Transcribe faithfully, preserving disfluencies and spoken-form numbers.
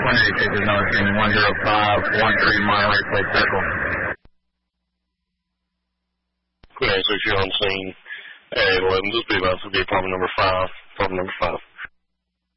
California, you take the notice in one zero five one three Monterey Place Circle. Clear six, you're on scene. Area eleven, just be about to be problem number five. Problem number five.